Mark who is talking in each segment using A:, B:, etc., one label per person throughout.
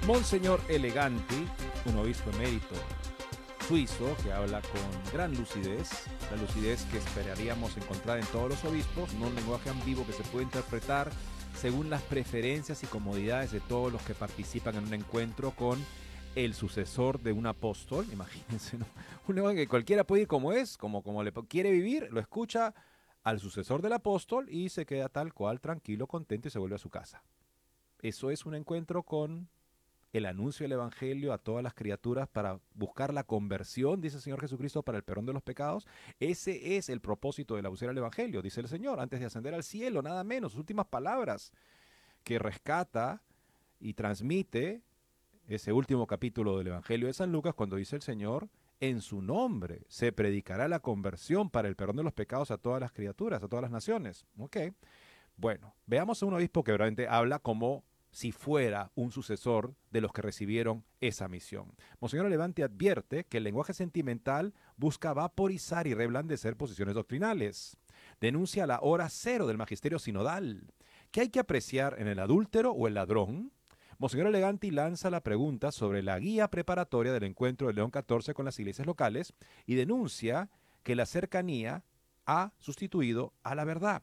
A: Monseñor Eleganti, un obispo emérito suizo que habla con gran lucidez, la lucidez que esperaríamos encontrar en todos los obispos, no un lenguaje ambiguo que se puede interpretar según las preferencias y comodidades de todos los que participan en un encuentro con el sucesor de un apóstol. Imagínense, ¿no? Un lenguaje que cualquiera puede ir como es, como le quiere vivir, lo escucha al sucesor del apóstol y se queda tal cual, tranquilo, contento y se vuelve a su casa. Eso es un encuentro con el anuncio del Evangelio a todas las criaturas para buscar la conversión, dice el Señor Jesucristo, para el perdón de los pecados. Ese es el propósito de la búsqueda del Evangelio, dice el Señor, antes de ascender al cielo, nada menos, sus últimas palabras, que rescata y transmite ese último capítulo del Evangelio de San Lucas, cuando dice el Señor, en su nombre se predicará la conversión para el perdón de los pecados a todas las criaturas, a todas las naciones. Ok, bueno, veamos a un obispo que realmente habla como si fuera un sucesor de los que recibieron esa misión. Monseñor Levante advierte que el lenguaje sentimental busca vaporizar y reblandecer posiciones doctrinales. Denuncia la hora cero del magisterio sinodal. ¿Qué hay que apreciar en el adúltero o el ladrón? Monseñor Eleganti lanza la pregunta sobre la guía preparatoria del encuentro de León XIV con las iglesias locales y denuncia que la cercanía ha sustituido a la verdad.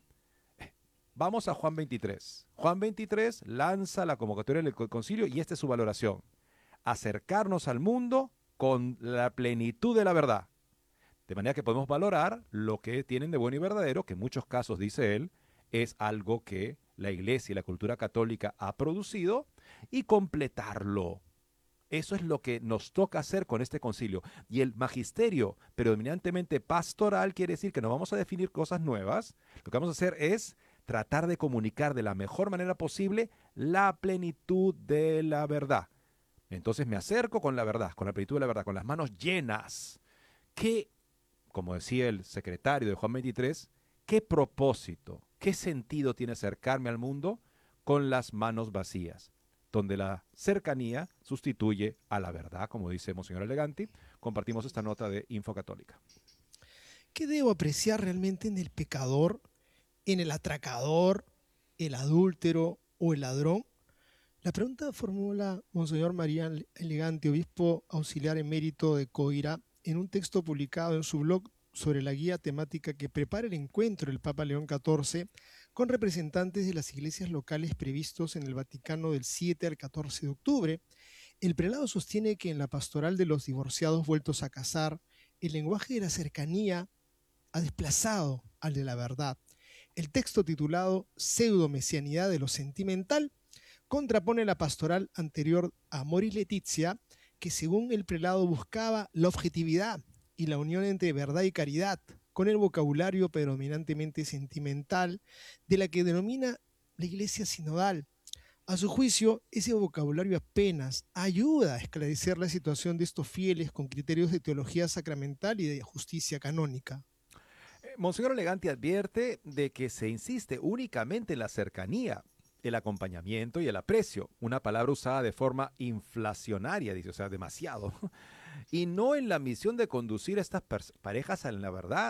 A: Vamos a Juan 23. Juan 23 lanza la convocatoria del concilio y esta es su valoración. Acercarnos al mundo con la plenitud de la verdad. De manera que podemos valorar lo que tienen de bueno y verdadero, que en muchos casos, dice él, es algo que la Iglesia y la cultura católica ha producido, y completarlo. Eso es lo que nos toca hacer con este concilio. Y el magisterio predominantemente pastoral quiere decir que no vamos a definir cosas nuevas. Lo que vamos a hacer es tratar de comunicar de la mejor manera posible la plenitud de la verdad. Entonces me acerco con la verdad, con la plenitud de la verdad, con las manos llenas. ¿Qué, como decía el secretario de Juan 23, qué propósito, qué sentido tiene acercarme al mundo con las manos vacías? Donde la cercanía sustituye a la verdad, como dice Monseñor Eleganti. Compartimos esta nota de Info Católica.
B: ¿Qué debo apreciar realmente en el pecador, en el atracador, el adúltero o el ladrón? La pregunta formula Monseñor María Elegante, obispo auxiliar emérito de Coira, en un texto publicado en su blog sobre la guía temática que prepara el encuentro del Papa León XIV con representantes de las iglesias locales previstos en el Vaticano del 7 al 14 de octubre. El prelado sostiene que en la pastoral de los divorciados vueltos a casar, el lenguaje de la cercanía ha desplazado al de la verdad. El texto titulado Pseudo-mesianidad de lo sentimental contrapone la pastoral anterior Amor y Letizia, que según el prelado buscaba la objetividad y la unión entre verdad y caridad, con el vocabulario predominantemente sentimental de la que denomina la Iglesia sinodal. A su juicio, ese vocabulario apenas ayuda a esclarecer la situación de estos fieles con criterios de teología sacramental y de justicia canónica.
A: Monseñor Eleganti advierte de que se insiste únicamente en la cercanía, el acompañamiento y el aprecio, una palabra usada de forma inflacionaria, dice, o sea, demasiado, y no en la misión de conducir a estas parejas a la verdad.